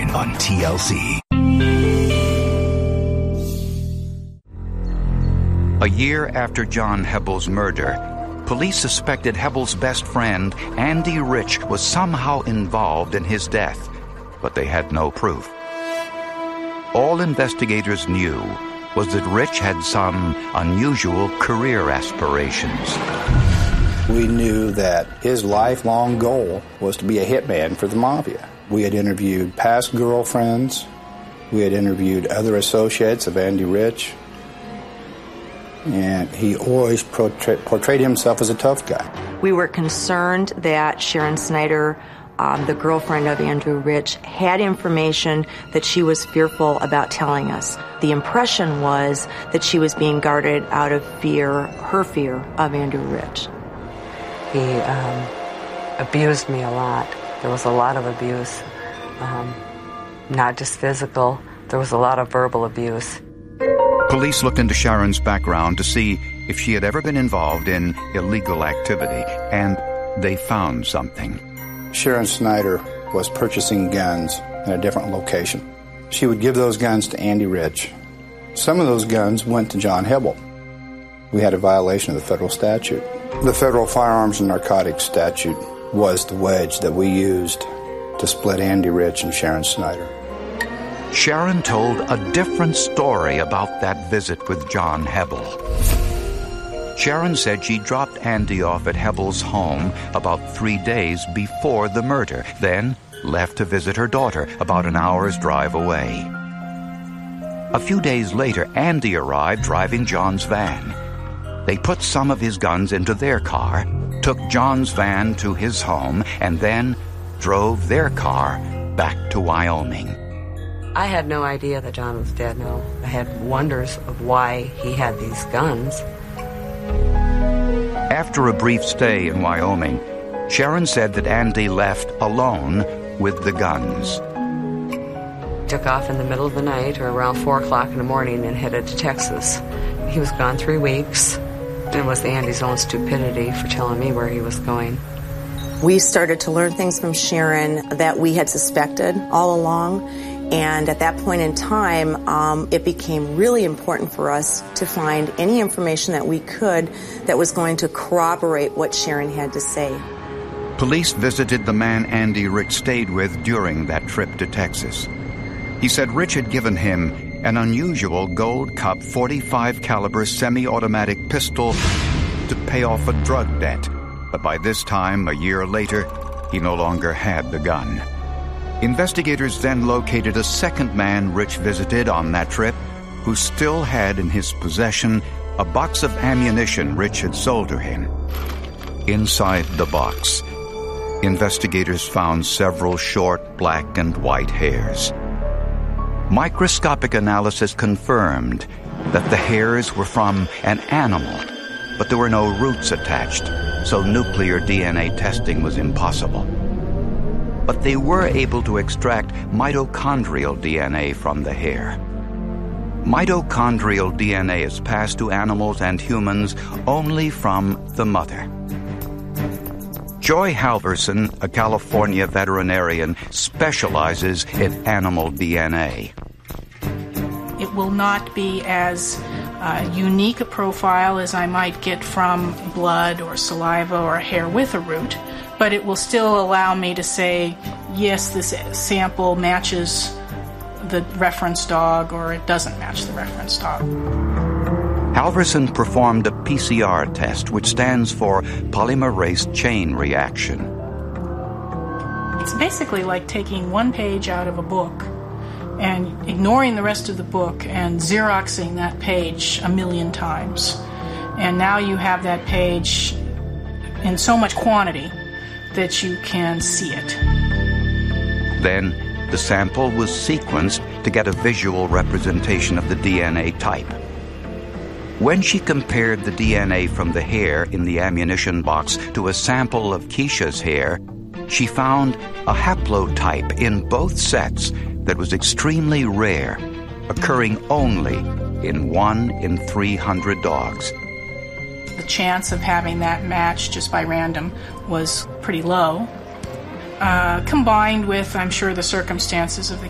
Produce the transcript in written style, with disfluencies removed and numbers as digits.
on TLC. A year after John Hebble's murder, police suspected Hebble's best friend, Andy Rich, was somehow involved in his death, but they had no proof. All investigators knew was that Rich had some unusual career aspirations. We knew that his lifelong goal was to be a hitman for the mafia. We had interviewed past girlfriends. We had interviewed other associates of Andy Rich. And he always portrayed himself as a tough guy. We were concerned that Sharon Snyder, the girlfriend of Andrew Rich, had information that she was fearful about telling us. The impression was that she was being guarded out of fear, her fear of Andrew Rich. He abused me a lot. There was a lot of abuse, not just physical. There was a lot of verbal abuse. Police looked into Sharon's background to see if she had ever been involved in illegal activity, and they found something. Sharon Snyder was purchasing guns in a different location. She would give those guns to Andy Rich. Some of those guns went to John Hebble. We had a violation of the federal statute. The federal firearms and narcotics statute was the wedge that we used to split Andy Rich and Sharon Snyder. Sharon told a different story about that visit with John Hebble. Sharon said she dropped Andy off at Hebble's home about 3 days before the murder, then left to visit her daughter about an hour's drive away. A few days later, Andy arrived driving John's van. They put some of his guns into their car, took John's van to his home, and then drove their car back to Wyoming. I had no idea that John was dead, no. I had wonders of why he had these guns. After a brief stay in Wyoming, Sharon said that Andy left alone with the guns. Took off in the middle of the night or around 4 o'clock in the morning and headed to Texas. He was gone 3 weeks. It was Andy's own stupidity for telling me where he was going. We started to learn things from Sharon that we had suspected all along. And at that point in time, it became really important for us to find any information that we could that was going to corroborate what Sharon had to say. Police visited the man Andy Rich stayed with during that trip to Texas. He said Rich had given him an unusual Gold Cup .45 caliber semi-automatic pistol to pay off a drug debt. But by this time, a year later, he no longer had the gun. Investigators then located a second man Rich visited on that trip who still had in his possession a box of ammunition Rich had sold to him. Inside the box, investigators found several short black and white hairs. Microscopic analysis confirmed that the hairs were from an animal, but there were no roots attached, so nuclear DNA testing was impossible. But they were able to extract mitochondrial DNA from the hair. Mitochondrial DNA is passed to animals and humans only from the mother. Joy Halverson, a California veterinarian, specializes in animal DNA. It will not be as unique a profile as I might get from blood or saliva or hair with a root, but it will still allow me to say, yes, this sample matches the reference dog, or it doesn't match the reference dog. Halverson performed a PCR test, which stands for polymerase chain reaction. It's basically like taking one page out of a book and ignoring the rest of the book and Xeroxing that page 1,000,000 times. And now you have that page in so much quantity that you can see it. Then the sample was sequenced to get a visual representation of the DNA type. When she compared the DNA from the hair in the ammunition box to a sample of Keisha's hair, she found a haplotype in both sets that was extremely rare, occurring only in 1 in 300 dogs. The chance of having that match just by random was pretty low. Combined with, I'm sure, the circumstances of the